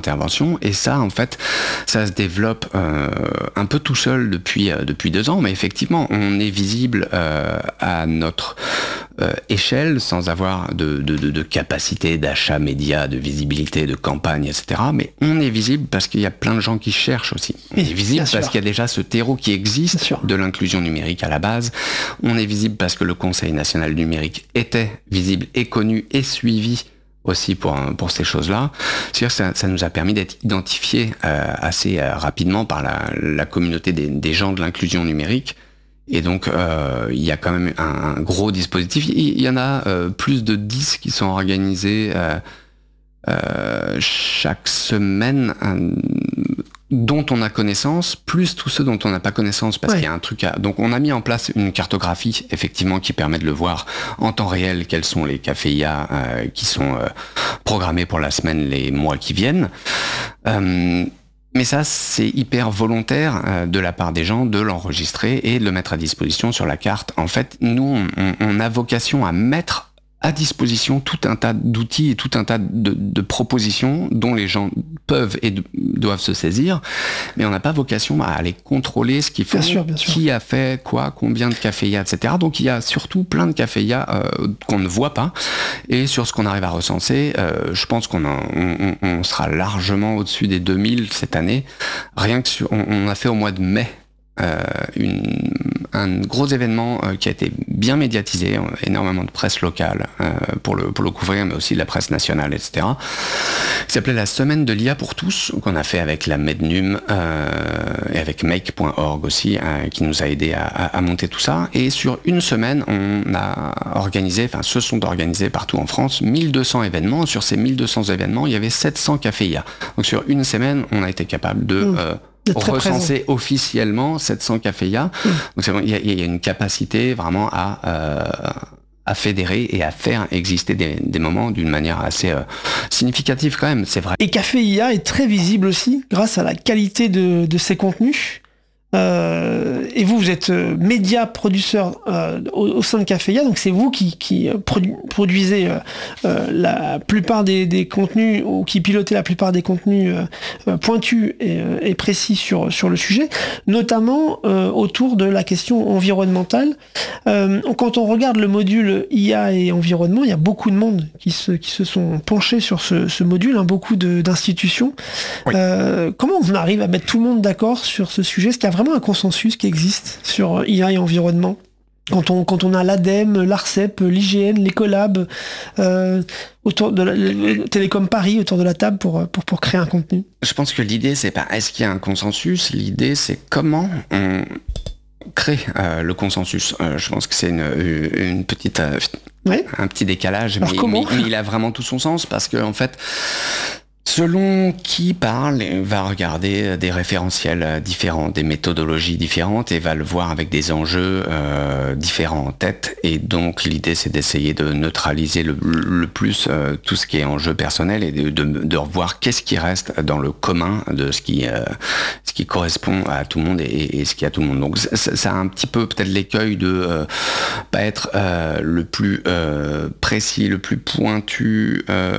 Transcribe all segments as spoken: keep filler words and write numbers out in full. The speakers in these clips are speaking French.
intervention. Et ça, en fait, ça se développe euh, un peu tout seul depuis, euh, depuis deux ans. Mais effectivement, on est visible euh, à notre euh, échelle sans avoir de, de, de, de capacité d'achat média, de visibilité, de campagne, et cetera. Mais on est visible parce qu'il y a plein de gens qui cherchent aussi. On Oui, est visible bien parce sûr. qu'il y a déjà ce terreau qui existe de l'inclusion numérique à la base. On est visible parce que le Conseil national du numérique était visible et connu et suivi aussi pour, pour ces choses-là. C'est-à-dire que ça, ça nous a permis d'être identifiés euh, assez euh, rapidement par la, la communauté des, des gens de l'inclusion numérique. Et donc, euh, il y a quand même un, un gros dispositif. Il, il y en a euh, plus de dix qui sont organisés euh, euh, chaque semaine, un, dont on a connaissance, plus tous ceux dont on n'a pas connaissance, parce ouais. qu'il y a un truc à... Donc on a mis en place une cartographie, effectivement, qui permet de le voir en temps réel, quels sont les cafés I A euh, qui sont euh, programmés pour la semaine, les mois qui viennent. Euh, mais ça, c'est hyper volontaire euh, de la part des gens de l'enregistrer et de le mettre à disposition sur la carte. En fait, nous, on, on a vocation à mettre à disposition tout un tas d'outils et tout un tas de, de propositions dont les gens peuvent et de, doivent se saisir, mais on n'a pas vocation à aller contrôler ce qu'ils font, bien sûr, bien sûr. qui a fait quoi, combien de cafés il y a, et cetera. Donc il y a surtout plein de cafés il y a euh, qu'on ne voit pas, et sur ce qu'on arrive à recenser, euh, je pense qu'on en, on, on sera largement au-dessus des deux mille cette année. Rien que sur, on, on a fait au mois de mai Euh, une, un gros événement euh, qui a été bien médiatisé, euh, énormément de presse locale euh, pour le pour le couvrir, mais aussi de la presse nationale, et cetera. Qui s'appelait la semaine de l'I A pour tous, qu'on a fait avec la Mednum euh, et avec make point org aussi, euh, qui nous a aidé à, à, à monter tout ça. Et sur une semaine, on a organisé, enfin, se sont organisés partout en France, mille deux cents événements. Sur ces mille deux cents événements, il y avait sept cents cafés I A. Donc sur une semaine, on a été capable de mmh. euh, recenser officiellement sept cents cafés I A. Mmh. Donc c'est bon, il y, y a une capacité vraiment à euh, à fédérer et à faire exister des, des moments d'une manière assez euh, significative quand même, c'est vrai. Et Café I A est très visible aussi grâce à la qualité de, de ses contenus. Euh, et vous, vous êtes euh, média producteur euh, au, au sein de Café I A, donc c'est vous qui, qui produ- produisez euh, euh, la plupart des, des contenus, ou qui pilotez la plupart des contenus euh, pointus et, euh, et précis sur, sur le sujet, notamment euh, autour de la question environnementale. Euh, quand on regarde le module I A et environnement, il y a beaucoup de monde qui se, qui se sont penchés sur ce, ce module, hein, beaucoup de, d'institutions. Oui. Euh, comment on arrive à mettre tout le monde d'accord sur ce sujet ? Est-ce qu'il y a vraiment un consensus qui existe sur I A et environnement quand on, quand on a l'ADEME, l'ARCEP, l'I G N, les collabs, euh, autour de la, le Télécom Paris, autour de la table pour, pour, pour créer un contenu ? Je pense que l'idée, c'est pas est-ce qu'il y a un consensus, l'idée, c'est comment on crée euh, le consensus. Euh, je pense que c'est une, une petite, euh, ouais. un petit décalage, mais, mais, mais il a vraiment tout son sens parce que, en fait, selon qui parle, va regarder des référentiels différents, des méthodologies différentes et va le voir avec des enjeux euh, différents en tête. Et donc l'idée, c'est d'essayer de neutraliser le, le plus euh, tout ce qui est enjeu personnel et de, de, de revoir qu'est-ce qui reste dans le commun de ce qui, euh, ce qui correspond à tout le monde et, et ce qui est à tout le monde. Donc ça, ça a un petit peu peut-être l'écueil de euh, pas être euh, le plus euh, précis, le plus pointu euh,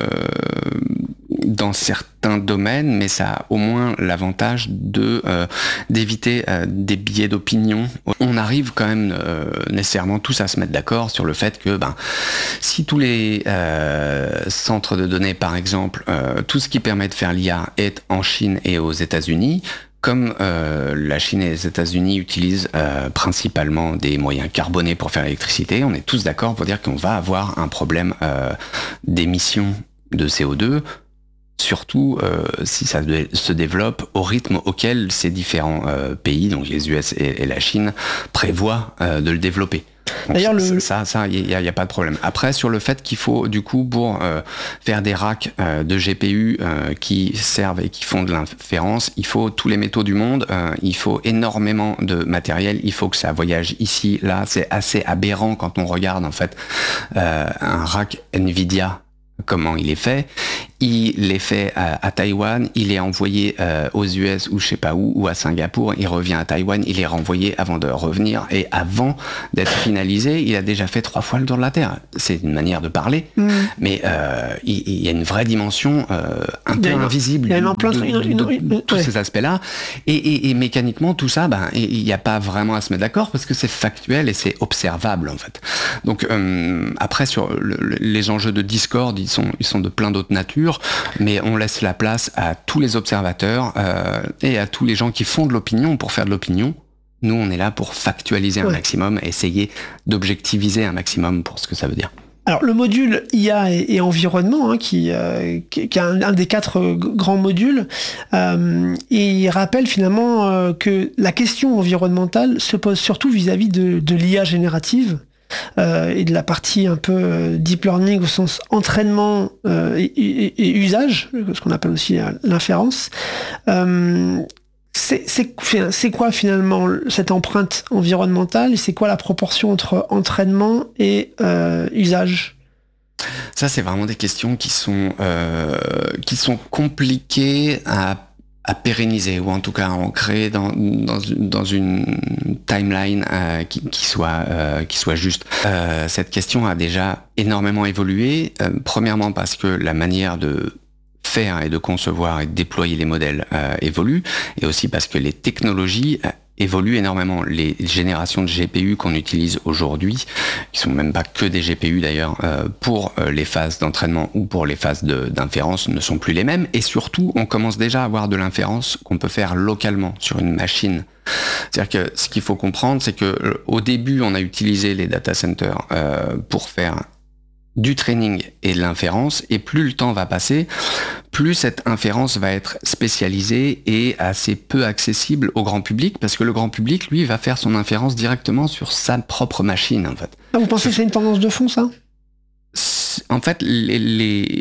dans certains domaines, mais ça a au moins l'avantage de euh, d'éviter euh, des biais d'opinion. On arrive quand même euh, nécessairement tous à se mettre d'accord sur le fait que ben, si tous les euh, centres de données, par exemple, euh, tout ce qui permet de faire l'I A est en Chine et aux États-Unis, comme euh, la Chine et les États-Unis utilisent euh, principalement des moyens carbonés pour faire l'électricité, on est tous d'accord pour dire qu'on va avoir un problème euh, d'émissions de C O deux, surtout euh, si ça se développe au rythme auquel ces différents euh, pays, donc les U S et, et la Chine, prévoient euh, de le développer. Donc D'ailleurs, le... ça, ça, il y, y a pas de problème. Après, sur le fait qu'il faut, du coup, pour euh, faire des racks euh, de G P U euh, qui servent et qui font de l'inférence, il faut tous les métaux du monde, euh, il faut énormément de matériel, il faut que ça voyage ici, là. C'est assez aberrant quand on regarde, en fait, euh, un rack Nvidia comment il est fait. Il est fait à, à Taïwan, il est envoyé euh, aux U S ou je sais pas où, ou à Singapour, il revient à Taïwan, il est renvoyé avant de revenir, et avant d'être finalisé, il a déjà fait trois fois le tour de la Terre. C'est une manière de parler, mmh. mais euh, il, il y a une vraie dimension euh, un peu invisible de, de, de, de, de tous ouais. ces aspects-là, et, et, et mécaniquement, tout ça, ben, il n'y a pas vraiment à se mettre d'accord, parce que c'est factuel et c'est observable, en fait. Donc, euh, après, sur le, les enjeux de Discord, ils sont, ils sont de plein d'autres natures, mais on laisse la place à tous les observateurs euh, et à tous les gens qui font de l'opinion pour faire de l'opinion. Nous, on est là pour factualiser ouais. un maximum, essayer d'objectiviser un maximum pour ce que ça veut dire. Alors, le module I A et, et environnement, hein, qui, euh, qui, qui est un, un des quatre euh, grands modules, euh, et il rappelle finalement euh, que la question environnementale se pose surtout vis-à-vis de, de l'I A générative, Euh, et de la partie un peu euh, deep learning au sens entraînement euh, et, et, et usage, ce qu'on appelle aussi euh, l'inférence. Euh, c'est, c'est, c'est quoi finalement cette empreinte environnementale, et c'est quoi la proportion entre entraînement et euh, usage ? Ça, c'est vraiment des questions qui sont, euh, qui sont compliquées à à pérenniser, ou en tout cas à ancrer dans, dans, dans une timeline euh, qui, qui, soit, euh, qui soit juste. Euh, cette question a déjà énormément évolué, euh, premièrement parce que la manière de faire et de concevoir et de déployer les modèles euh, évolue, et aussi parce que les technologies euh, évoluent énormément. Les générations de G P U qu'on utilise aujourd'hui, qui sont même pas que des G P U d'ailleurs, euh, pour euh, les phases d'entraînement ou pour les phases de, d'inférence, ne sont plus les mêmes. Et surtout, on commence déjà à avoir de l'inférence qu'on peut faire localement sur une machine. C'est-à-dire que ce qu'il faut comprendre, c'est que euh, au début, on a utilisé les data centers euh, pour faire du training et de l'inférence, et plus le temps va passer, plus cette inférence va être spécialisée et assez peu accessible au grand public, parce que le grand public, lui, va faire son inférence directement sur sa propre machine, en fait. Ah, vous pensez que c'est une tendance de fond, ça ? En fait, les, les,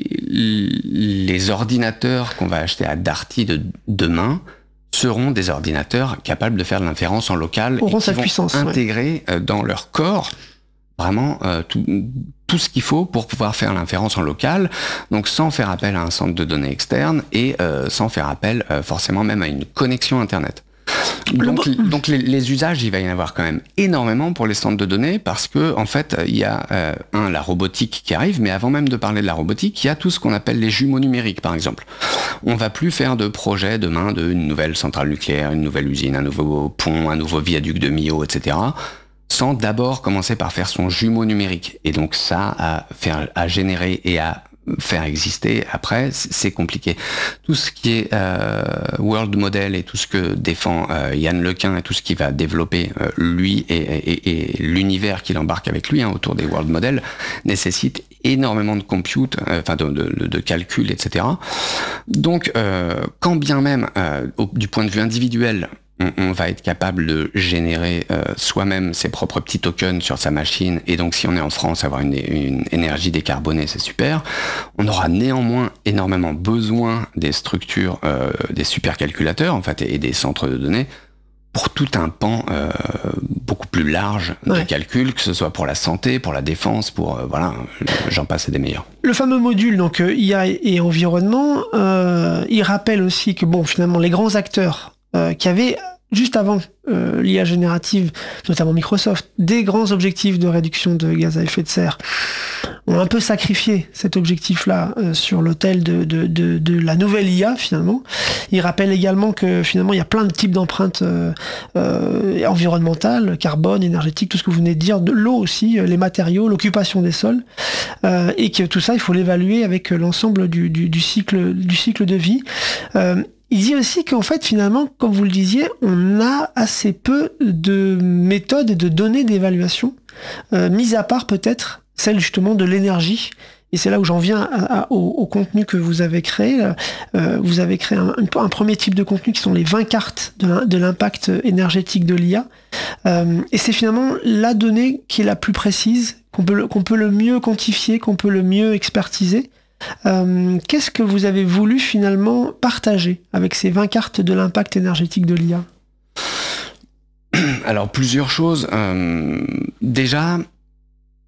les ordinateurs qu'on va acheter à Darty de demain seront des ordinateurs capables de faire de l'inférence en local, auront et qui sa vont puissance, intégrer ouais. dans leur corps vraiment euh, tout, tout ce qu'il faut pour pouvoir faire l'inférence en local, donc sans faire appel à un centre de données externe, et euh, sans faire appel euh, forcément même à une connexion Internet. Donc, donc les, les usages, il va y en avoir quand même énormément pour les centres de données, parce que en fait, il y a euh, un, la robotique qui arrive, mais avant même de parler de la robotique, il y a tout ce qu'on appelle les jumeaux numériques, par exemple. On va plus faire de projet demain d'une nouvelle centrale nucléaire, une nouvelle usine, un nouveau pont, un nouveau viaduc de Millau, et cetera, sans d'abord commencer par faire son jumeau numérique. Et donc ça, à faire, à générer et à faire exister après, c'est compliqué. Tout ce qui est euh, world model et tout ce que défend euh, Yann Lequin et tout ce qu'il va développer euh, lui et, et, et l'univers qu'il embarque avec lui hein, autour des world models nécessite énormément de compute, euh, enfin de, de, de calcul, et cetera. Donc, euh, quand bien même, euh, au, du point de vue individuel, On, on va être capable de générer euh, soi-même ses propres petits tokens sur sa machine, et donc si on est en France, avoir une, une énergie décarbonée, c'est super. On aura néanmoins énormément besoin des structures, euh, des supercalculateurs en fait, et, et des centres de données pour tout un pan euh, beaucoup plus large ouais. de calcul, que ce soit pour la santé, pour la défense, pour euh, voilà, j'en passe et des meilleurs. Le fameux module donc euh, I A et, et environnement, euh, il rappelle aussi que bon, finalement, les grands acteurs Euh, qui avait, juste avant euh, l'I A générative, notamment Microsoft, des grands objectifs de réduction de gaz à effet de serre, ont un peu sacrifié cet objectif-là euh, sur l'autel de, de, de, de la nouvelle I A, finalement. Il rappelle également que, finalement, il y a plein de types d'empreintes euh, euh, environnementales, carbone, énergétique, tout ce que vous venez de dire, de l'eau aussi, les matériaux, l'occupation des sols, euh, et que tout ça, il faut l'évaluer avec l'ensemble du, du, du, cycle, du cycle de vie. Euh, Il dit aussi qu'en fait, finalement, comme vous le disiez, on a assez peu de méthodes et de données d'évaluation, euh, mis à part peut-être celle justement de l'énergie. Et c'est là où j'en viens à, à, au, au contenu que vous avez créé. Euh, vous avez créé un, un premier type de contenu qui sont les vingt cartes de l'impact énergétique de l'I A. Euh, et c'est finalement la donnée qui est la plus précise, qu'on peut, qu'on peut le mieux quantifier, qu'on peut le mieux expertiser. Euh, qu'est-ce que vous avez voulu finalement partager avec ces vingt cartes de l'impact énergétique de l'I A ? Alors plusieurs choses. Euh, déjà,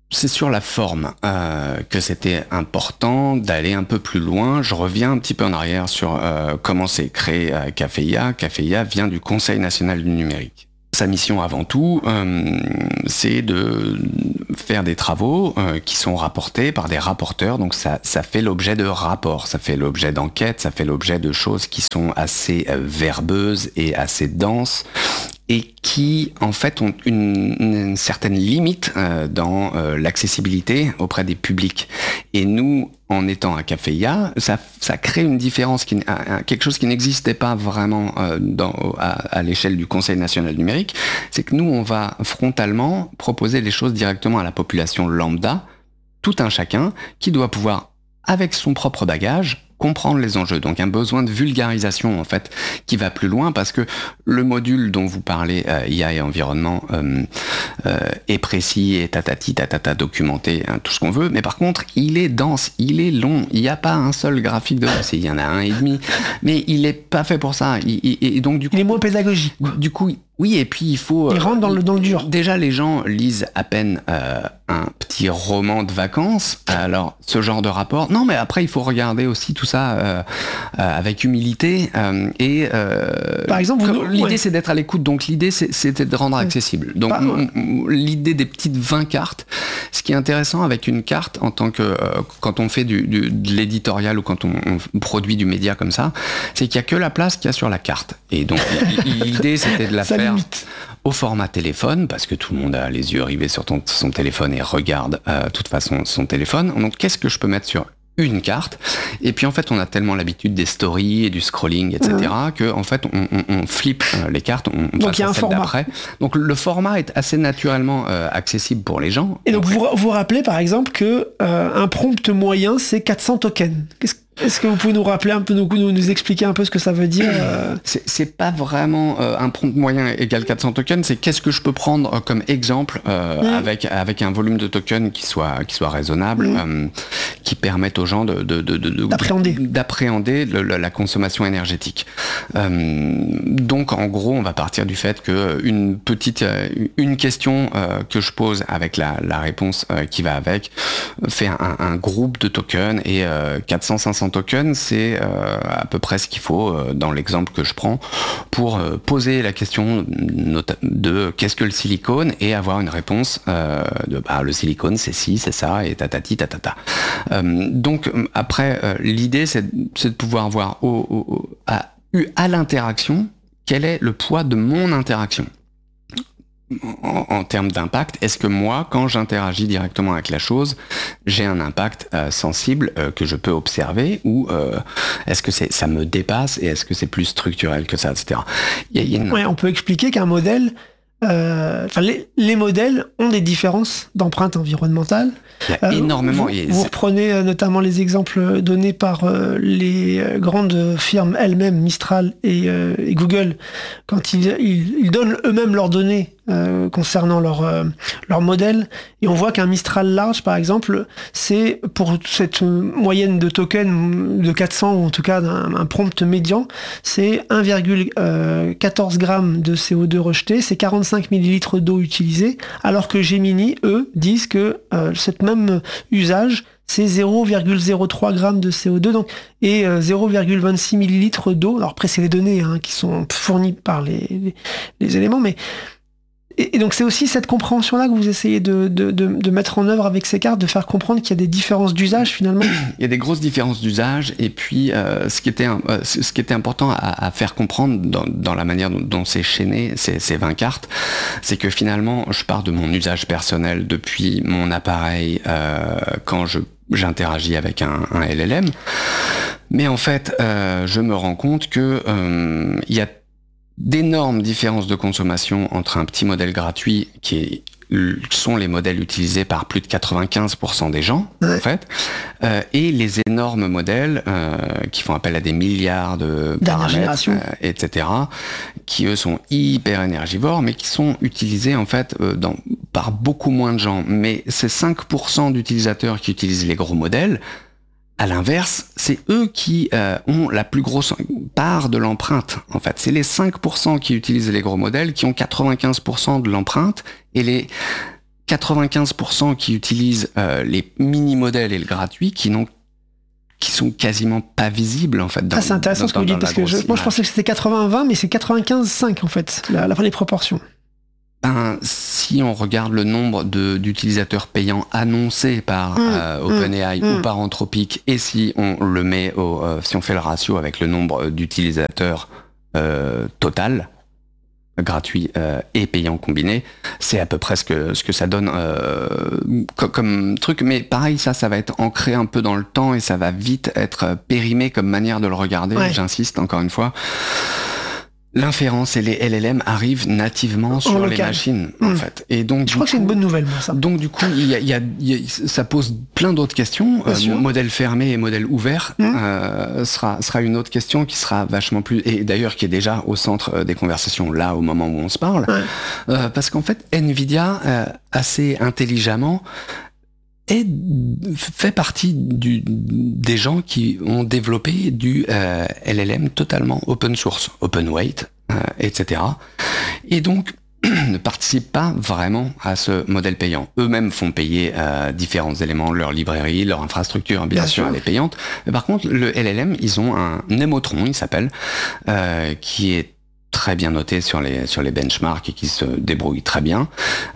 c'est sur la forme euh, que c'était important d'aller un peu plus loin. Je reviens un petit peu en arrière sur euh, comment s'est créé euh, Caféia. Caféia vient du Conseil national du numérique. Sa mission avant tout, euh, c'est de faire des travaux euh, qui sont rapportés par des rapporteurs. Donc ça, ça fait l'objet de rapports, ça fait l'objet d'enquêtes, ça fait l'objet de choses qui sont assez euh, verbeuses et assez denses, et qui, en fait, ont une, une certaine limite euh, dans euh, l'accessibilité auprès des publics. Et nous, en étant à Caféia, ça, ça crée une différence, qui, quelque chose qui n'existait pas vraiment euh, dans, à, à l'échelle du Conseil national numérique, c'est que nous, on va frontalement proposer les choses directement à la population lambda, tout un chacun, qui doit pouvoir, avec son propre bagage, comprendre les enjeux. Donc un besoin de vulgarisation en fait qui va plus loin, parce que le module dont vous parlez, euh, I A et environnement, euh, euh, est précis et tatati tatata documenté, hein, tout ce qu'on veut, mais par contre il est dense, il est long, il n'y a pas un seul graphique dedans, il y en a un et demi, mais il est pas fait pour ça. Il, il, et donc du coup, il est moins pédagogique. Du coup, oui, et puis il faut... Il rentre dans le, dans le dur. Déjà, les gens lisent à peine euh, un petit roman de vacances. Alors, ce genre de rapport... Non, mais après, il faut regarder aussi tout ça euh, euh, avec humilité. Euh, et euh, Par exemple, vous... l'idée, ouais. c'est d'être à l'écoute. Donc, l'idée, c'est, c'était de rendre accessible. Donc, Par... m- m- l'idée des petites vingt cartes, ce qui est intéressant avec une carte, en tant que... Euh, quand on fait du, du, de l'éditorial ou quand on, on produit du média comme ça, c'est qu'il n'y a que la place qu'il y a sur la carte. Et donc, l'idée, c'était de la faire au format téléphone, parce que tout le monde a les yeux rivés sur ton, son téléphone et regarde euh, de toute façon son téléphone. Donc qu'est-ce que je peux mettre sur une carte? Et puis en fait on a tellement l'habitude des stories et du scrolling, et cetera, mmh. que en fait on, on, on flippe euh, les cartes, on, on donc passe il y a à un celle format. D'après. Donc le format est assez naturellement euh, accessible pour les gens. Et donc vous vous rappelez par exemple que euh, un prompt moyen c'est quatre cents tokens. Qu'est-ce Est-ce que vous pouvez nous rappeler un peu, nous, nous expliquer un peu ce que ça veut dire euh... c'est, c'est pas vraiment euh, un prompt moyen égale quatre cents tokens, c'est qu'est-ce que je peux prendre euh, comme exemple euh, mmh. avec avec un volume de tokens qui soit qui soit raisonnable, mmh. euh, qui permette aux gens de, de, de, de d'appréhender d'appréhender le, le, la consommation énergétique. Euh, donc en gros, on va partir du fait que une petite euh, une question euh, que je pose avec la, la réponse euh, qui va avec fait un, un groupe de tokens, et euh, quatre cents cinq cents tokens, c'est euh, à peu près ce qu'il faut euh, dans l'exemple que je prends pour euh, poser la question de, de qu'est-ce que le silicone et avoir une réponse euh, de bah, le silicone c'est ci, c'est ça et tatati tatata. Euh, donc après euh, l'idée c'est, c'est de pouvoir voir au, au, à, à l'interaction quel est le poids de mon interaction. En, en termes d'impact, est-ce que moi, quand j'interagis directement avec la chose, j'ai un impact euh, sensible euh, que je peux observer, ou euh, est-ce que c'est, ça me dépasse et est-ce que c'est plus structurel que ça, et cetera. Il y a, il y a une... ouais, on peut expliquer qu'un modèle, euh, enfin les, les modèles ont des différences d'empreinte environnementale. Il y a euh, énormément. Vous, vous reprenez euh, notamment les exemples donnés par euh, les grandes firmes elles-mêmes, Mistral et, euh, et Google, quand ils, ils, ils donnent eux-mêmes leurs données Euh, concernant leur, euh, leur modèle, et on voit qu'un Mistral large par exemple, c'est pour cette moyenne de tokens de quatre cents, ou en tout cas d'un un prompt médian, c'est un virgule quatorze grammes de C O deux rejeté, c'est quarante-cinq millilitres d'eau utilisée, alors que Gemini, eux, disent que euh, cet même usage c'est zéro virgule zéro trois grammes de C O deux, donc, et euh, zéro virgule vingt-six millilitres d'eau. Alors après c'est les données hein, qui sont fournies par les, les, les éléments, mais et donc c'est aussi cette compréhension-là que vous essayez de, de, de, de mettre en œuvre avec ces cartes, de faire comprendre qu'il y a des différences d'usage finalement. Il y a des grosses différences d'usage, et puis euh, ce, qui était, euh, ce qui était important à, à faire comprendre dans, dans la manière dont, dont c'est chaîné, ces, ces vingt cartes, c'est que finalement je pars de mon usage personnel depuis mon appareil euh, quand je, j'interagis avec un, un L L M, mais en fait euh, je me rends compte que euh, il y a d'énormes différences de consommation entre un petit modèle gratuit qui est, sont les modèles utilisés par plus de quatre-vingt-quinze pour cent des gens, ouais. en fait, euh, et les énormes modèles euh, qui font appel à des milliards de paramètres, euh, et cetera, qui eux sont hyper énergivores, mais qui sont utilisés en fait euh, dans, par beaucoup moins de gens. Mais ces cinq pour cent d'utilisateurs qui utilisent les gros modèles, à l'inverse, c'est eux qui euh, ont la plus grosse part de l'empreinte. En fait, c'est les cinq pour cent qui utilisent les gros modèles qui ont quatre-vingt-quinze pour cent de l'empreinte, et les quatre-vingt-quinze pour cent qui utilisent euh, les mini-modèles et le gratuit, qui n'ont qui sont quasiment pas visibles en fait. Dans, ah, c'est intéressant dans, ce que vous dites, parce que je, moi je pensais que c'était quatre-vingts vingt, mais c'est quatre-vingt-quinze cinq en fait, la, la, les proportions. Ben, si on regarde le nombre de, d'utilisateurs payants annoncés par mmh, euh, OpenAI mmh, ou par Anthropic, et si on le met au, euh, si on fait le ratio avec le nombre d'utilisateurs euh, total, gratuit euh, et payant combiné, c'est à peu près ce que, ce que ça donne euh, comme, comme truc. Mais pareil, ça, ça va être ancré un peu dans le temps et ça va vite être périmé comme manière de le regarder. Ouais. J'insiste encore une fois. L'inférence et les L L M arrivent nativement sur les machines, mmh. en fait. Et donc, je crois coup, que c'est une bonne nouvelle, moi, ça. Donc, du coup, il y a, il y a, il y a, ça pose plein d'autres questions. Euh, modèle fermé et modèle ouvert mmh. euh, sera, sera une autre question qui sera vachement plus... Et d'ailleurs, qui est déjà au centre des conversations, là, au moment où on se parle. Ouais. Euh, parce qu'en fait, NVIDIA, euh, assez intelligemment, est, fait partie du, des gens qui ont développé du euh, L L M totalement open source, open weight, euh, et cetera. Et donc, ne participent pas vraiment à ce modèle payant. Eux-mêmes font payer euh, différents éléments, leur librairie, leur infrastructure, bien, bien sûr, sûr, elle est payante. Mais par contre, le L L M, ils ont un Nemotron, il s'appelle, euh, qui est très bien noté sur les, sur les benchmarks et qui se débrouille très bien.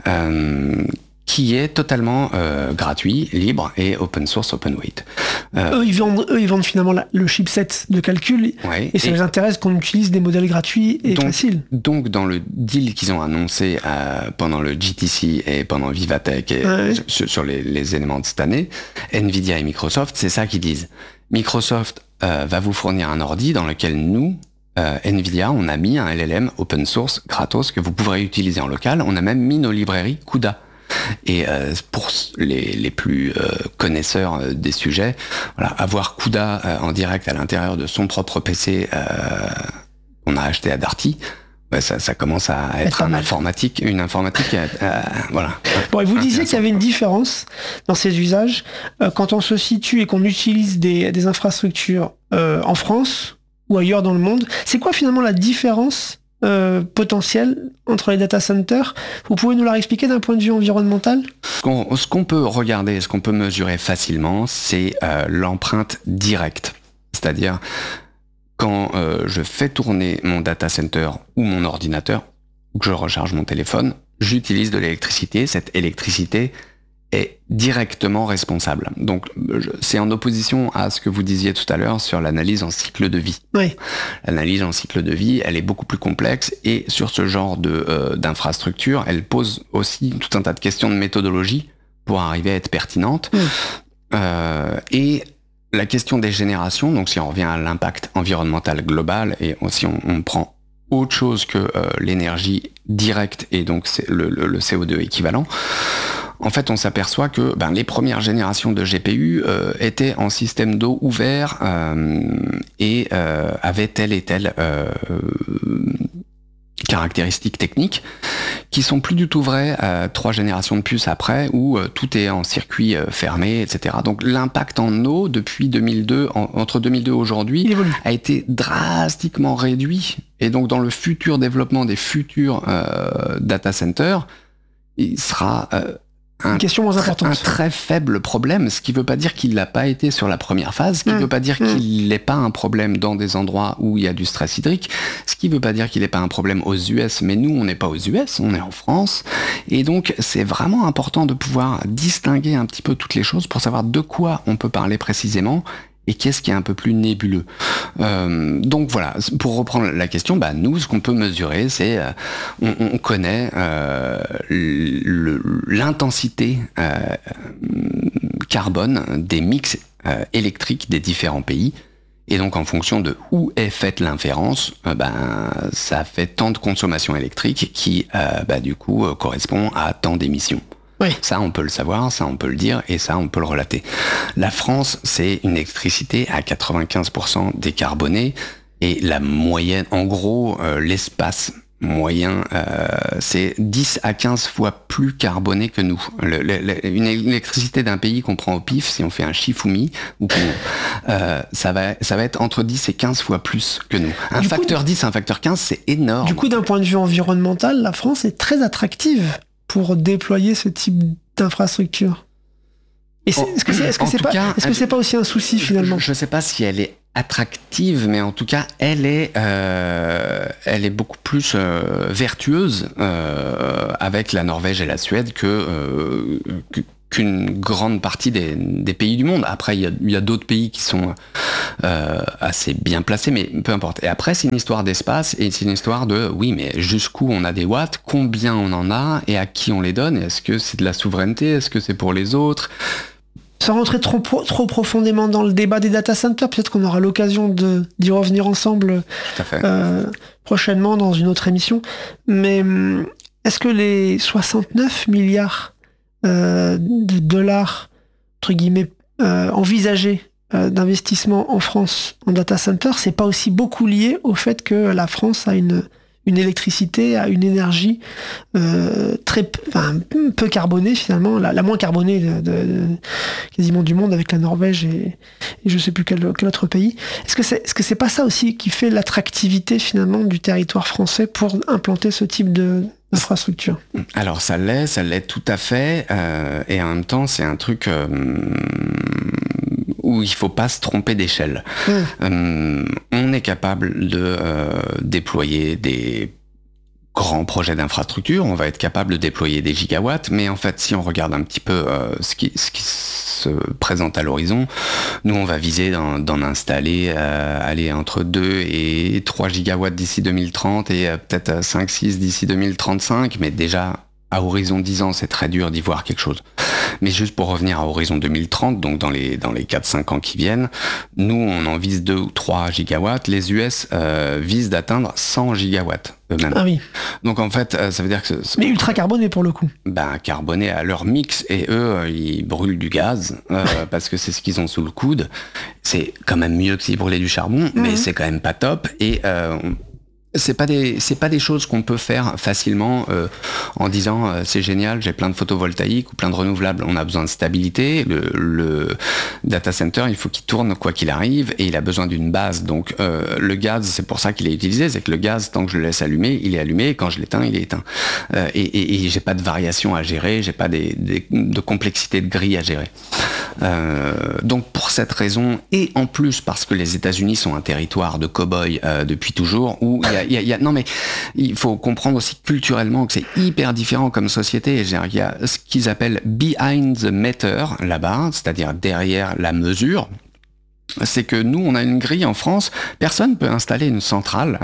Euh, qui est totalement euh, gratuit, libre et open source, open weight. Euh, eux, ils vendent, eux, ils vendent finalement la, le chipset de calcul, ouais, et ça et les intéresse qu'on utilise des modèles gratuits et donc, faciles. Donc, dans le deal qu'ils ont annoncé euh, pendant le G T C et pendant Vivatech et ouais. sur, sur les, les éléments de cette année, NVIDIA et Microsoft, c'est ça qu'ils disent. Microsoft euh, va vous fournir un ordi dans lequel nous, Euh, NVIDIA, on a mis un L L M open source gratos que vous pourrez utiliser en local. On a même mis nos librairies CUDA. Et euh, pour les, les plus euh, connaisseurs euh, des sujets, voilà, avoir CUDA euh, en direct à l'intérieur de son propre P C euh, qu'on a acheté à Darty, ouais, ça, ça commence à être un informatique, une informatique, euh, voilà. Bon, et vous disiez qu'il y avait une différence dans ces usages euh, quand on se situe et qu'on utilise des, des infrastructures euh, en France ou ailleurs dans le monde. C'est quoi finalement la différence Euh, potentiel entre les data centers? Vous pouvez nous la expliquer d'un point de vue environnemental? Ce qu'on, ce qu'on peut regarder, ce qu'on peut mesurer facilement, c'est euh, l'empreinte directe. C'est-à-dire, quand euh, je fais tourner mon data center ou mon ordinateur, ou que je recharge mon téléphone, j'utilise de l'électricité. Cette électricité est directement responsable. Donc, c'est en opposition à ce que vous disiez tout à l'heure sur l'analyse en cycle de vie. Oui. L'analyse en cycle de vie, elle est beaucoup plus complexe et sur ce genre de, euh, d'infrastructure, elle pose aussi tout un tas de questions de méthodologie pour arriver à être pertinente. Oui. Euh, et la question des générations, donc si on revient à l'impact environnemental global et si on, on prend autre chose que euh, l'énergie directe et donc c'est le, le, le C O deux équivalent, en fait, on s'aperçoit que ben, les premières générations de G P U euh, étaient en système d'eau ouvert euh, et euh, avaient telle et telle euh, caractéristiques techniques qui sont plus du tout vraies euh, trois générations de plus après où euh, tout est en circuit euh, fermé, et cetera. Donc l'impact en eau depuis deux mille deux, en, entre deux mille deux et aujourd'hui, a été drastiquement réduit. Et donc dans le futur développement des futurs euh, data centers, il sera euh, Un, Une question moins importante. un très faible problème, ce qui ne veut pas dire qu'il l'a pas été sur la première phase, ce qui ne mmh. veut pas dire mmh. qu'il n'est pas un problème dans des endroits où il y a du stress hydrique, ce qui ne veut pas dire qu'il n'est pas un problème aux U S, mais nous on n'est pas aux U S, on est en France, et donc c'est vraiment important de pouvoir distinguer un petit peu toutes les choses pour savoir de quoi on peut parler précisément, et qu'est-ce qui est un peu plus nébuleux. Euh, donc voilà, pour reprendre la question, bah nous, ce qu'on peut mesurer, c'est euh, on, on connaît euh, le, l'intensité euh, carbone des mix euh, électriques des différents pays. Et donc en fonction de où est faite l'inférence, euh, ben ça fait tant de consommation électrique qui, euh, bah, du coup, euh, correspond à tant d'émissions. Oui. Ça, on peut le savoir, ça, on peut le dire, et ça, on peut le relater. La France, c'est une électricité à quatre-vingt-quinze pour cent décarbonée, et la moyenne, en gros, euh, l'espace moyen, euh, c'est dix à quinze fois plus carboné que nous. Le, le, le, une électricité d'un pays qu'on prend au pif, si on fait un Shifumi, ou euh, ça va, ça va être entre dix et quinze fois plus que nous. Un du facteur coup, dix, un facteur quinze, c'est énorme. Du coup, d'un point de vue environnemental, la France est très attractive pour déployer ce type d'infrastructure? Et c'est, est-ce que c'est, est-ce que c'est pas, cas, est-ce que c'est pas aussi un souci finalement? Je ne sais pas si elle est attractive, mais en tout cas, elle est, euh, elle est beaucoup plus euh, vertueuse euh, avec la Norvège et la Suède que, euh, que qu'une grande partie des, des pays du monde. Après, il y a, il y a d'autres pays qui sont euh, assez bien placés, mais peu importe. Et après, c'est une histoire d'espace et c'est une histoire de, oui, mais jusqu'où on a des watts, combien on en a et à qui on les donne. Est-ce que c'est de la souveraineté? Est-ce que c'est pour les autres? Sans rentrer trop, trop profondément dans le débat des data centers, peut-être qu'on aura l'occasion de, d'y revenir ensemble euh, prochainement dans une autre émission. Mais est-ce que les soixante-neuf milliards euh, de dollars, entre guillemets, euh, envisagés euh, d'investissement en France en data center, c'est pas aussi beaucoup lié au fait que la France a une une électricité, a une énergie euh, très enfin, peu carbonée finalement, la, la moins carbonée de, de, de, quasiment du monde avec la Norvège et, et je sais plus quel, quel autre pays. Est-ce que c'est, est-ce que c'est pas ça aussi qui fait l'attractivité finalement du territoire français pour implanter ce type de d'infrastructure? Alors ça l'est, ça l'est tout à fait, euh, et en même temps c'est un truc euh, où il faut pas se tromper d'échelle. Mmh. Euh, on est capable de euh, déployer des grands projets d'infrastructure, on va être capable de déployer des gigawatts, mais en fait si on regarde un petit peu euh, ce qui ce qui se présente à l'horizon, nous on va viser d'en, d'en installer euh, aller entre deux et trois gigawatts d'ici deux mille trente et euh, peut-être cinq six d'ici deux mille trente-cinq, mais déjà à horizon dix ans, c'est très dur d'y voir quelque chose. Mais juste pour revenir à horizon deux mille trente, donc dans les, dans les quatre cinq ans qui viennent, nous, on en vise deux ou trois gigawatts. Les U S euh, visent d'atteindre cent gigawatts eux-mêmes. Ah oui. Donc en fait, euh, ça veut dire que... C'est, mais ultra carboné pour le coup. Ben, carboné à leur mix, et eux, euh, ils brûlent du gaz, euh, parce que c'est ce qu'ils ont sous le coude. C'est quand même mieux que s'ils brûlaient du charbon, mmh. mais c'est quand même pas top. Et... Euh, C'est pas des c'est pas des choses qu'on peut faire facilement euh, en disant euh, c'est génial, j'ai plein de photovoltaïques ou plein de renouvelables. On a besoin de stabilité. Le, le data center, il faut qu'il tourne quoi qu'il arrive et il a besoin d'une base. Donc euh, le gaz, c'est pour ça qu'il est utilisé, c'est que le gaz, tant que je le laisse allumer, il est allumé, et quand je l'éteins, il est éteint. Euh, et, et, et j'ai pas de variation à gérer, j'ai pas des, des, de complexité de grille à gérer. Euh, donc pour cette raison, et en plus parce que les États-Unis sont un territoire de cow-boys euh, depuis toujours, où il y a, il y a, il y a, non mais il faut comprendre aussi culturellement que c'est hyper différent comme société. Il y a ce qu'ils appellent behind the meter là-bas, c'est-à-dire derrière la mesure. C'est que nous, on a une grille en France, personne peut installer une centrale.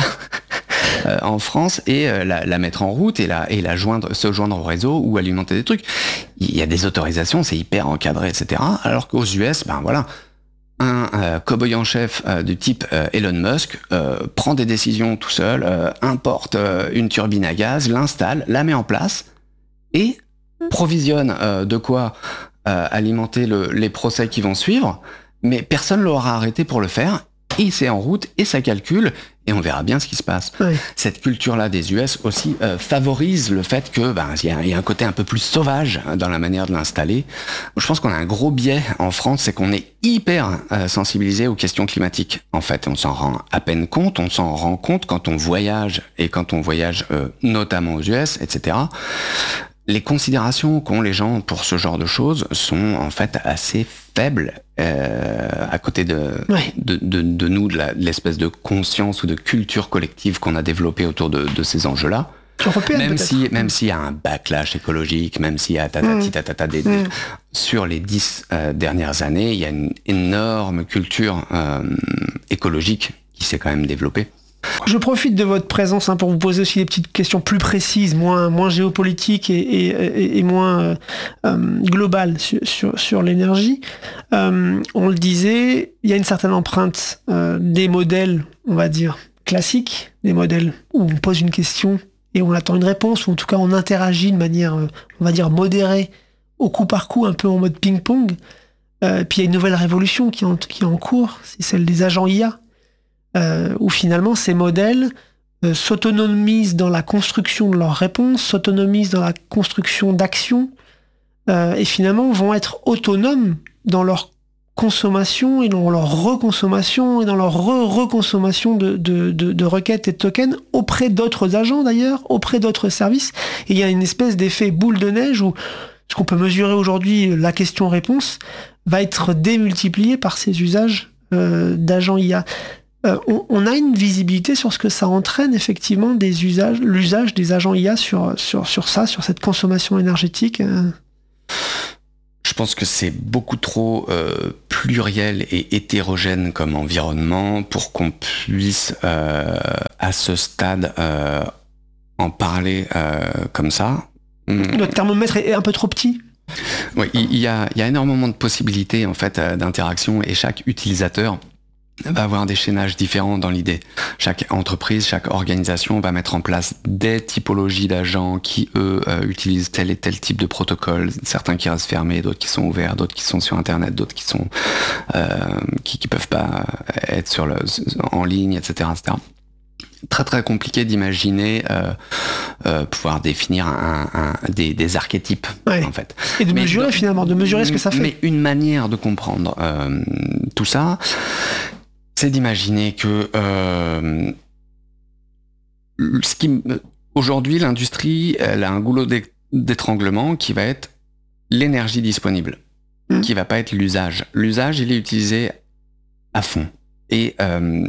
Euh, en France et euh, la, la mettre en route et la, et la joindre, se joindre au réseau ou alimenter des trucs. Il y a des autorisations, c'est hyper encadré, et cetera. Alors qu'aux U S, ben voilà, un euh, cow-boy en chef euh, du type euh, Elon Musk euh, prend des décisions tout seul, euh, importe euh, une turbine à gaz, l'installe, la met en place et provisionne euh, de quoi euh, alimenter le, les procès qui vont suivre, mais personne ne l'aura arrêté pour le faire. Et c'est en route, et ça calcule, et on verra bien ce qui se passe. Oui. Cette culture-là des U S aussi euh, favorise le fait que ben, y a, y a un côté un peu plus sauvage dans la manière de l'installer. Je pense qu'on a un gros biais en France, c'est qu'on est hyper euh, sensibilisé aux questions climatiques. En fait, on s'en rend à peine compte, on s'en rend compte quand on voyage, et quand on voyage euh, notamment aux U S, et cetera. Les considérations qu'ont les gens pour ce genre de choses sont en fait assez faibles euh, à côté de, ouais. de, de, de nous, de, la, de l'espèce de conscience ou de culture collective qu'on a développée autour de, de ces enjeux-là. Européenne, même peut-être. si, même s'il y a un backlash écologique, même s'il y a tatati, tatata, des, des, mmh. sur les dix euh, dernières années, il y a une énorme culture euh, écologique qui s'est quand même développée. Je profite de votre présence hein, pour vous poser aussi des petites questions plus précises, moins, moins géopolitiques et, et, et moins euh, euh, globales sur, sur, sur l'énergie. Euh, on le disait, il y a une certaine empreinte euh, des modèles, on va dire, classiques, des modèles où on pose une question et on attend une réponse, ou en tout cas on interagit de manière, euh, on va dire, modérée, au coup par coup, un peu en mode ping-pong. Euh, puis il y a une nouvelle révolution qui est en, qui est en cours, c'est celle des agents I A. Euh, où finalement ces modèles euh, s'autonomisent dans la construction de leurs réponses, s'autonomisent dans la construction d'actions, euh, et finalement vont être autonomes dans leur consommation et dans leur reconsommation et dans leur re-reconsommation de, de, de, de requêtes et de tokens auprès d'autres agents d'ailleurs, auprès d'autres services. Et il y a une espèce d'effet boule de neige où ce qu'on peut mesurer aujourd'hui, la question-réponse, va être démultiplié par ces usages euh, d'agents I A. Euh, on, on a une visibilité sur ce que ça entraîne effectivement des usages, l'usage des agents I A sur, sur, sur ça, sur cette consommation énergétique. Euh. Je pense que c'est beaucoup trop euh, pluriel et hétérogène comme environnement pour qu'on puisse euh, à ce stade euh, en parler euh, comme ça. Notre thermomètre est un peu trop petit. Oui, il y a, il y a énormément de possibilités en fait d'interaction et chaque utilisateur va avoir des chaînages différents dans l'idée. Chaque entreprise, chaque organisation va mettre en place des typologies d'agents qui, eux, euh, utilisent tel et tel type de protocole. Certains qui restent fermés, d'autres qui sont ouverts, d'autres qui sont sur Internet, d'autres qui sont euh, qui, qui peuvent pas être sur le, en ligne, et cetera, et cetera. Très très compliqué d'imaginer euh, euh, pouvoir définir un, un, des, des archétypes ouais. en fait. Et de mais mesurer dans, finalement, de mesurer ce que ça fait. Mais une manière de comprendre euh, tout ça, c'est d'imaginer que euh, ce qui aujourd'hui l'industrie, elle a un goulot d'étranglement qui va être l'énergie disponible, mmh. qui va pas être l'usage. L'usage, il est utilisé à fond. Et euh,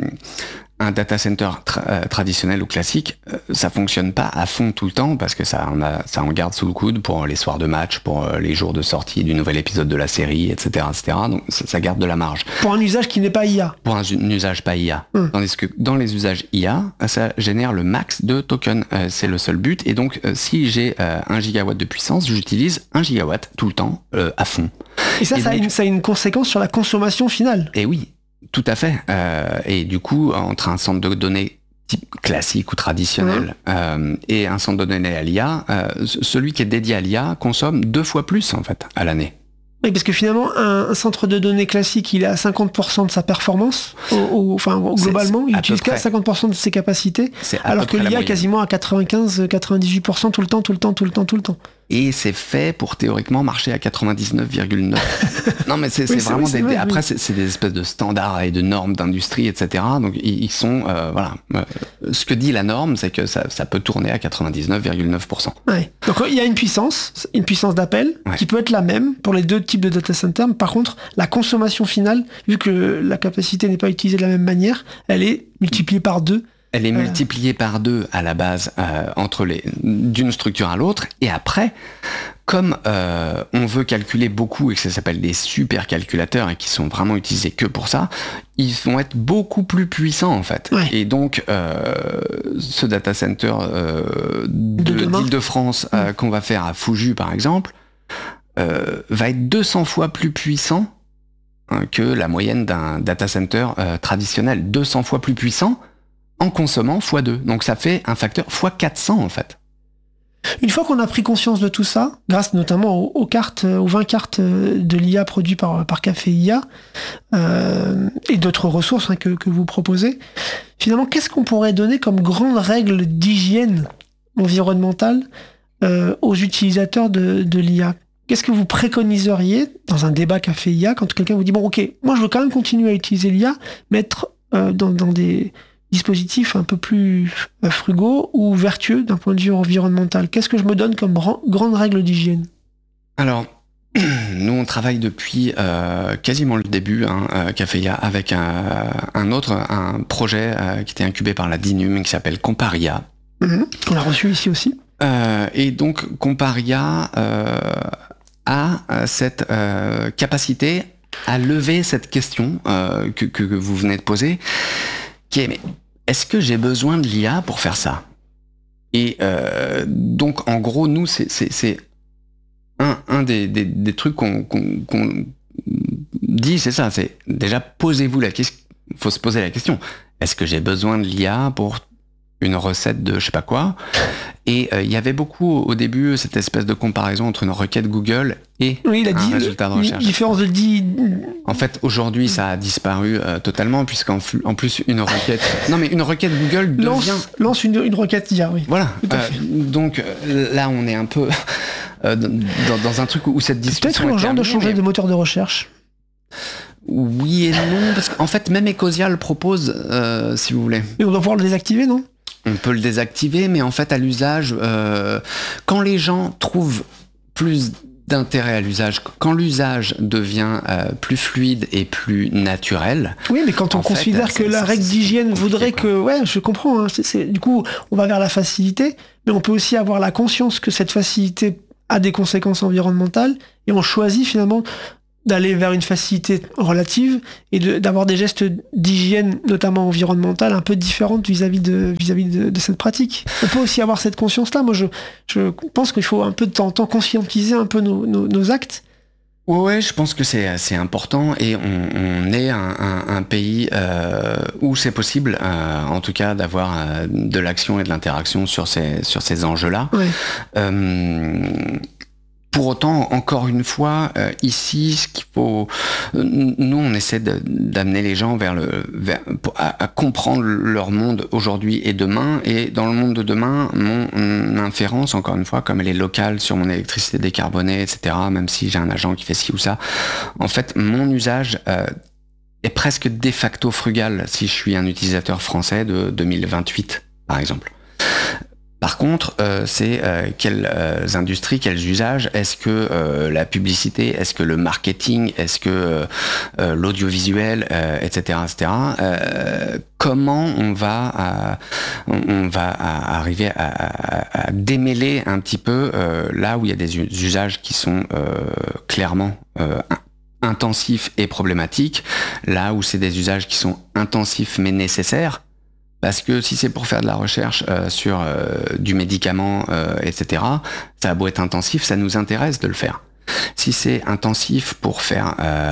un data center tra- euh, traditionnel ou classique, euh, ça fonctionne pas à fond tout le temps parce que ça en a, ça en garde sous le coude pour les soirs de match, pour euh, les jours de sortie du nouvel épisode de la série, et cetera, et cetera. Donc ça, ça garde de la marge. Pour un usage qui n'est pas I A. Pour un, un usage pas I A. Hum. Tandis que dans les usages I A, ça génère le max de tokens. Euh, c'est le seul but. Et donc, euh, si j'ai euh, un gigawatt de puissance, j'utilise un gigawatt tout le temps euh, à fond. Et ça, et ça, donc, a une, ça a une conséquence sur la consommation finale. Et oui. Tout à fait. Euh, et du coup, entre un centre de données type classique ou traditionnel mmh. euh, et un centre de données à l'I A, euh, celui qui est dédié à l'I A consomme deux fois plus en fait à l'année. Oui, parce que finalement, un, un centre de données classique, il est à cinquante pour cent de sa performance, au, au, enfin globalement, il utilise qu'à cinquante pour cent de ses capacités, alors que l'I A quasiment à quatre-vingt-quinze à quatre-vingt-dix-huit pour cent tout le temps, tout le temps, tout le temps, tout le temps. Et c'est fait pour théoriquement marcher à quatre-vingt-dix-neuf virgule neuf. Non, mais c'est oui, vraiment oui, des, vrai, après, oui. c'est des espèces de standards et de normes d'industrie, et cetera. Donc, ils, ils sont, euh, voilà. Euh, ce que dit la norme, c'est que ça, ça peut tourner à quatre-vingt-dix-neuf virgule neuf pour cent. Ouais. Donc, il y a une puissance, une puissance d'appel, ouais. qui peut être la même pour les deux types de data centers. Par contre, la consommation finale, vu que la capacité n'est pas utilisée de la même manière, elle est multipliée par deux. Elle est multipliée euh... par deux à la base euh, entre les d'une structure à l'autre, et après, comme euh, on veut calculer beaucoup et que ça s'appelle des supercalculateurs et qui sont vraiment utilisés que pour ça, ils vont être beaucoup plus puissants en fait. Ouais. Et donc, euh, ce data center euh, de, de d'Île-de-France euh, mmh. qu'on va faire à Fouju par exemple, euh, va être deux cents fois plus puissant hein, que la moyenne d'un data center euh, traditionnel, deux cents fois plus puissant. En consommant fois deux. Donc ça fait un facteur fois quatre cents en fait. Une fois qu'on a pris conscience de tout ça, grâce notamment aux, aux cartes, aux vingt cartes de l'I A produites par, par Café I A, euh, et d'autres ressources hein, que, que vous proposez, finalement, qu'est-ce qu'on pourrait donner comme grande règle d'hygiène environnementale euh, aux utilisateurs de, de l'I A ? Qu'est-ce que vous préconiseriez dans un débat Café I A quand quelqu'un vous dit « Bon, ok, moi je veux quand même continuer à utiliser l'I A, mais être euh, dans, dans des... » dispositifs un peu plus frugaux ou vertueux d'un point de vue environnemental. Qu'est-ce que je me donne comme grand, grande règle d'hygiène ? Alors, nous on travaille depuis euh, quasiment le début, hein, euh, Café I A, avec un, un autre un projet euh, qui était incubé par la DINUM qui s'appelle Comparia. Mmh, on l'a reçu ici aussi. Euh, et donc Comparia euh, a cette euh, capacité à lever cette question euh, que, que vous venez de poser, qui est, mais est-ce que j'ai besoin de l'I A pour faire ça ? Et euh, donc, en gros, nous, c'est, c'est, c'est un, un des, des, des trucs qu'on, qu'on, qu'on dit, c'est ça, c'est déjà, posez-vous la question, il faut se poser la question, est-ce que j'ai besoin de l'I A pour une recette de je sais pas quoi ? Et il euh, y avait beaucoup au début cette espèce de comparaison entre une requête Google et oui, il a un dit, résultat de recherche. Différence de dix. En fait, aujourd'hui, ça a disparu euh, totalement puisqu'en en plus une requête. Non, mais une requête Google devient lance, lance une, une requête I A, oui. Voilà. Euh, donc là, on est un peu euh, dans, dans un truc où cette discussion. Peut-être urgent de changer mais... de moteur de recherche. oui et non, parce qu'en fait, même Ecosia le propose, euh, si vous voulez. Et on doit pouvoir le désactiver, non ? On peut le désactiver, mais en fait, à l'usage, euh, quand les gens trouvent plus d'intérêt à l'usage, quand l'usage devient euh, plus fluide et plus naturel. Oui, mais quand on considère fait, que la règle d'hygiène voudrait que... Ouais, je comprends. Hein, c'est, c'est, du coup, on va vers la facilité, mais on peut aussi avoir la conscience que cette facilité a des conséquences environnementales, et on choisit finalement d'aller vers une facilité relative et de, d'avoir des gestes d'hygiène, notamment environnementale, un peu différentes vis-à-vis de, vis-à-vis de, de cette pratique. On peut aussi avoir cette conscience-là. Moi, je, je pense qu'il faut un peu de temps en temps conscientiser un peu nos, nos, nos actes. Ouais, je pense que c'est, c'est important, et on, on est un, un, un pays euh, où c'est possible, euh, en tout cas, d'avoir euh, de l'action et de l'interaction sur ces, sur ces enjeux-là. Ouais. Euh, Pour autant, encore une fois, euh, ici, ce qu'il faut, nous, on essaie de, d'amener les gens vers le, vers, à, à comprendre leur monde aujourd'hui et demain. Et dans le monde de demain, mon, mon inférence, encore une fois, comme elle est locale sur mon électricité décarbonée, et cetera, même si j'ai un agent qui fait ci ou ça, en fait, mon usage euh, est presque de facto frugal si je suis un utilisateur français de deux mille vingt-huit, par exemple. Par contre, euh, c'est euh, quelles euh, industries, quels usages, est-ce que euh, la publicité, est-ce que le marketing, est-ce que euh, euh, l'audiovisuel, euh, et cetera, et cetera. Euh, comment on va, à, on, on va à arriver à, à, à démêler un petit peu euh, là où il y a des usages qui sont euh, clairement euh, intensifs et problématiques, là où c'est des usages qui sont intensifs mais nécessaires. Parce que si c'est pour faire de la recherche euh, sur euh, du médicament, euh, et cetera, ça a beau être intensif, ça nous intéresse de le faire. Si c'est intensif pour faire euh,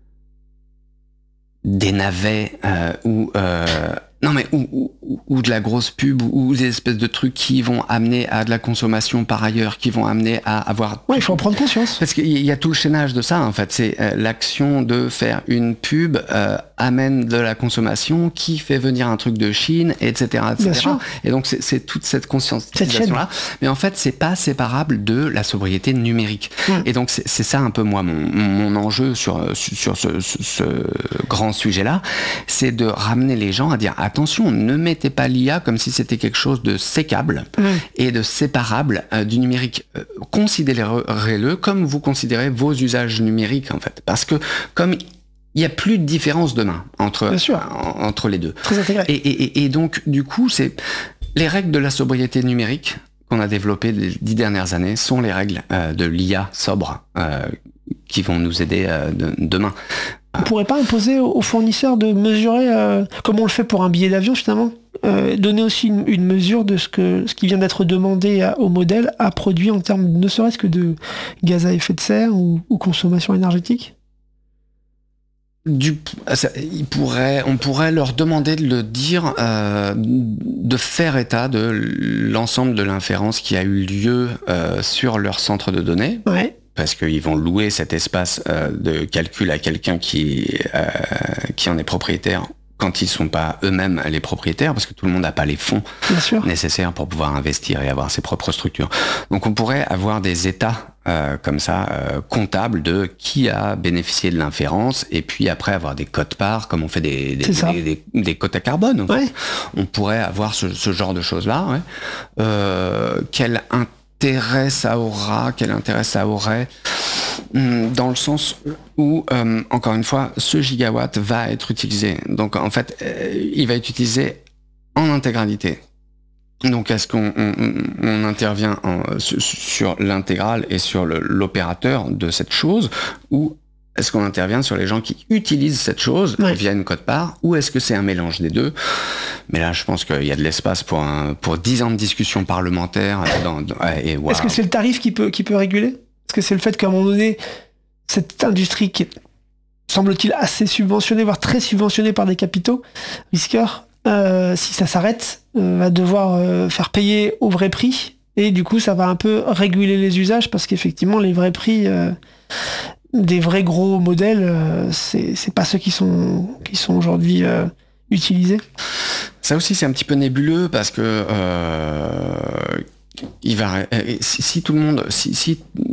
des navets euh, ou euh, non mais ou, ou, ou de la grosse pub ou des espèces de trucs qui vont amener à de la consommation par ailleurs, qui vont amener à avoir... Ouais, il faut en prendre conscience. Parce qu'il y a tout le chaînage de ça, en fait. C'est euh, l'action de faire une pub euh, amène de la consommation qui fait venir un truc de Chine, et cetera, et cetera. Bien sûr. Et donc, c'est, c'est toute cette conscientisation-là. Mais en fait, c'est pas séparable de la sobriété numérique. Mmh. Et donc, c'est, c'est ça un peu, moi, mon, mon enjeu sur, sur ce, ce, ce grand sujet-là. C'est de ramener les gens à dire... Attention, ne mettez pas l'I A comme si c'était quelque chose de sécable mmh. et de séparable euh, du numérique. Euh, considérez-le comme vous considérez vos usages numériques, en fait. Parce que comme il n'y a plus de différence demain entre, en, entre les deux. Très intégré. Et, et, et donc, du coup, c'est les règles de la sobriété numérique qu'on a développées les dix dernières années sont les règles euh, de l'I A sobre euh, qui vont nous aider euh, de, demain. On pourrait pas imposer aux fournisseurs de mesurer, euh, comme on le fait pour un billet d'avion finalement, euh, donner aussi une, une mesure de ce, que, ce qui vient d'être demandé à, au modèle à produit en termes ne serait-ce que de gaz à effet de serre ou, ou consommation énergétique ? Du, ça, il pourrait, on pourrait leur demander de le dire, euh, de faire état de l'ensemble de l'inférence qui a eu lieu euh, sur leur centre de données. Ouais. Parce qu'ils vont louer cet espace euh, de calcul à quelqu'un qui, euh, qui en est propriétaire quand ils ne sont pas eux-mêmes les propriétaires, parce que tout le monde n'a pas les fonds nécessaires pour pouvoir investir et avoir ses propres structures. Donc on pourrait avoir des états euh, comme ça, euh, comptables de qui a bénéficié de l'inférence, et puis après avoir des cotes-parts, comme on fait des, des, des, des, des cotes à carbone. En fait. Ouais. On pourrait avoir ce, ce genre de choses-là. Ouais. Euh, quel intérêt ça aura, quel intérêt ça aurait dans le sens où, euh, encore une fois, ce gigawatt va être utilisé. Donc, en fait, euh, il va être utilisé en intégralité. Donc, est-ce qu'on on, on intervient en, sur, sur l'intégrale et sur le, l'opérateur de cette chose, ou est-ce qu'on intervient sur les gens qui utilisent cette chose ouais. via une quote-part, ou est-ce que c'est un mélange des deux ? Mais là, je pense qu'il y a de l'espace pour, un, pour dix ans de discussion parlementaire. Dans, dans, et wow. Est-ce que c'est le tarif qui peut, qui peut réguler ? Est-ce que c'est le fait qu'à un moment donné, cette industrie qui est, semble-t-il, assez subventionnée, voire très subventionnée par des capitaux risqueurs, euh, si ça s'arrête, euh, va devoir euh, faire payer au vrai prix, et du coup, ça va un peu réguler les usages, parce qu'effectivement, les vrais prix... Euh, des vrais gros modèles, euh, c'est, c'est pas ceux qui sont, qui sont aujourd'hui euh, utilisés. Ça aussi, c'est un petit peu nébuleux parce que euh, il va, si, si tout le monde, si, si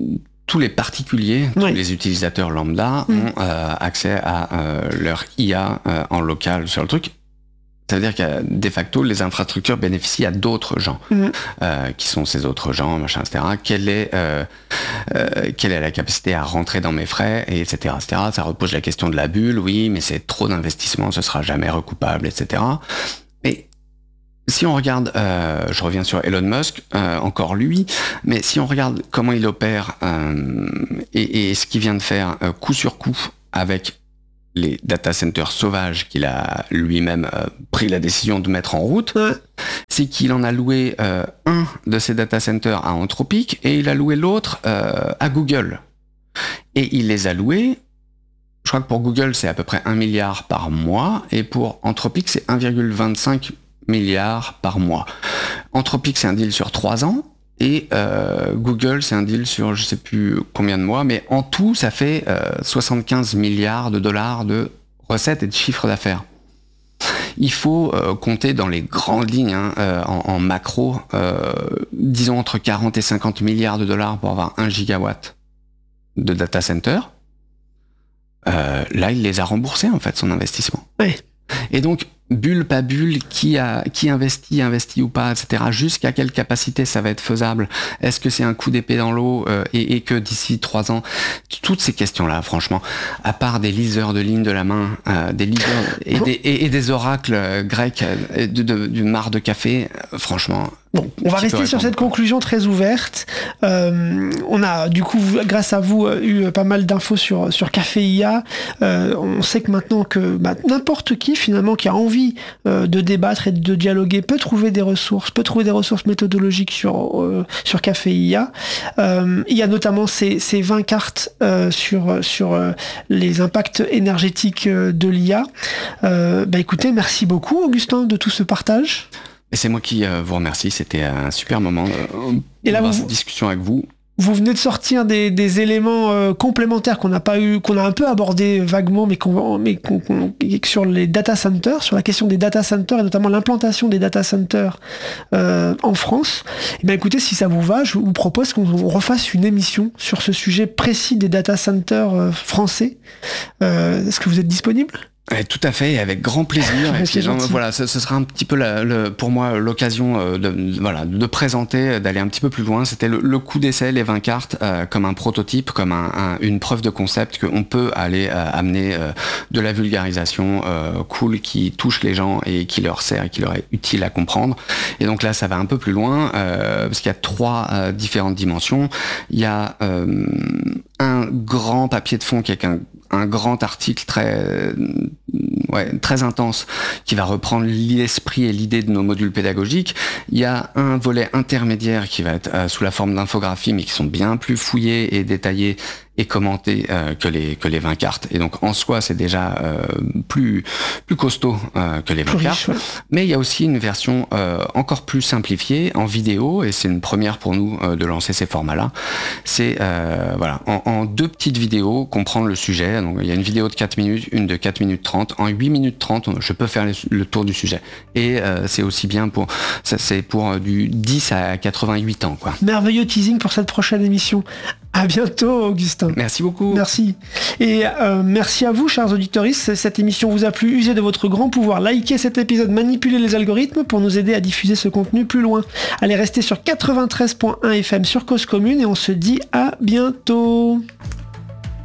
tous les particuliers, oui. tous les utilisateurs lambda mmh. ont euh, accès à euh, leur I A euh, en local sur le truc. Ça veut dire que de facto, les infrastructures bénéficient à d'autres gens. Mmh. Euh, qui sont ces autres gens, machin, et cetera. Quelle est, euh, euh, quelle est la capacité à rentrer dans mes frais, et etc., et cetera. Ça repose la question de la bulle, oui, mais c'est trop d'investissement, ce sera jamais recoupable, et cetera. Mais si on regarde, euh, je reviens sur Elon Musk, euh, encore lui, mais si on regarde comment il opère euh, et, et ce qu'il vient de faire euh, coup sur coup avec les data centers sauvages qu'il a lui-même euh, pris la décision de mettre en route, ouais. c'est qu'il en a loué euh, un de ces data centers à Anthropic et il a loué l'autre euh, à Google. Et il les a loués, je crois que pour Google c'est à peu près un milliard par mois et pour Anthropic c'est un virgule vingt-cinq milliard par mois. Anthropic c'est un deal sur trois ans. Et euh, Google, c'est un deal sur je sais plus combien de mois, mais en tout, ça fait euh, soixante-quinze milliards de dollars de recettes et de chiffre d'affaires. Il faut euh, compter dans les grandes lignes, hein, euh, en, en macro, euh, disons entre quarante et cinquante milliards de dollars pour avoir un gigawatt de data center. Euh, là, il les a remboursés, en fait, son investissement. Oui. Et donc, bulle, pas bulle, qui, a, qui investit, investit ou pas, et cetera. Jusqu'à quelle capacité ça va être faisable? Est-ce que c'est un coup d'épée dans l'eau euh, et, et que d'ici trois ans? Toutes ces questions-là, franchement, à part des liseurs de lignes de la main, euh, des liseurs et, des, et, et des oracles euh, grecs euh, de, de, du mar de café, euh, franchement... Bon, on va rester sur cette conclusion très ouverte. Euh, on a du coup, grâce à vous, eu pas mal d'infos sur sur Café I A. Euh, on sait que maintenant que bah, n'importe qui finalement qui a envie euh, de débattre et de dialoguer peut trouver des ressources, peut trouver des ressources méthodologiques sur euh, sur Café I A. Euh, il y a notamment ces ces vingt cartes euh, sur sur euh, les impacts énergétiques de l'I A. Euh, bah écoutez, merci beaucoup Augustin de tout ce partage. Et c'est moi qui euh, vous remercie, c'était un super moment euh, et là, d'avoir vous, cette discussion avec vous. Vous venez de sortir des, des éléments euh, complémentaires qu'on n'a pas eu, qu'on a un peu abordé vaguement, mais qu'on, mais qu'on, qu'on, sur les data centers, sur la question des data centers et notamment l'implantation des data centers euh, en France. Et bien écoutez, si ça vous va, je vous propose qu'on refasse une émission sur ce sujet précis des data centers euh, français. Euh, est-ce que vous êtes disponible ? Ouais, tout à fait, avec grand plaisir. Et puis, donc, voilà, ce, ce sera un petit peu la, le, pour moi l'occasion de, voilà, de présenter, d'aller un petit peu plus loin. C'était le, le coup d'essai, les vingt cartes, euh, comme un prototype, comme un, un, une preuve de concept qu'on peut aller euh, amener euh, de la vulgarisation euh, cool qui touche les gens et qui leur sert et qui leur est utile à comprendre. Et donc là, ça va un peu plus loin euh, parce qu'il y a trois euh, différentes dimensions. Il y a euh, un grand papier de fond qui est un un grand article très, ouais, très intense qui va reprendre l'esprit et l'idée de nos modules pédagogiques. Il y a un volet intermédiaire qui va être euh, sous la forme d'infographies, mais qui sont bien plus fouillés et détaillés et commentés euh, que les que les vingt cartes. Et donc en soi, c'est déjà euh, plus plus costaud euh, que les vingt cartes. Riche, ouais. Mais il y a aussi une version euh, encore plus simplifiée en vidéo, et c'est une première pour nous euh, de lancer ces formats-là. C'est euh, voilà, en, en deux petites vidéos comprendre le sujet. Donc il y a une vidéo de quatre minutes, une de quatre minutes trente. En huit minutes trente, je peux faire les, le tour du sujet. Et euh, c'est aussi bien pour ça, c'est pour euh, du dix à quatre-vingt-huit ans, quoi. Merveilleux teasing pour cette prochaine émission. À bientôt, Augustin. Merci beaucoup. Merci. Et euh, merci à vous, chers auditeurs. Cette émission vous a plu, usez de votre grand pouvoir. Likez cet épisode, manipulez les algorithmes pour nous aider à diffuser ce contenu plus loin. Allez rester sur quatre-vingt-treize point un F M sur Cause Commune et on se dit à bientôt.